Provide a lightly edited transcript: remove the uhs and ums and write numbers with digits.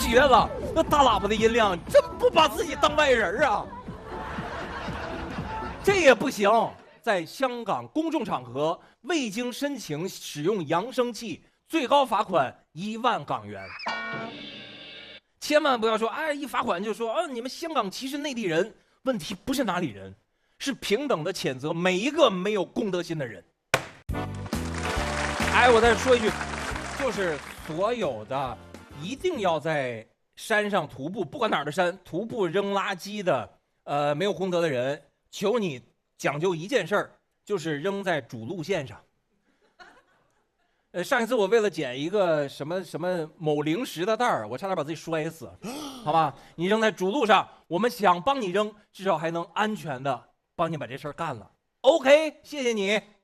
绝了！那大喇叭的音量，真不把自己当外人啊！这也不行，在香港公众场合未经申请使用扬声器，最高罚款1万港元。千万不要说，哎，一罚款就说，你们香港歧视内地人。问题不是哪里人，是平等的谴责每一个没有公德心的人。哎，我再说一句，就是所有的一定要在山上徒步，不管哪儿的山，徒步扔垃圾的，没有公德的人，求你讲究一件事儿，就是扔在主路线上。上一次我为了捡一个什么某零食的袋儿，我差点把自己摔死，好吧？你扔在主路上，我们想帮你扔，至少还能安全的帮你把这事儿干了。OK， 谢谢你。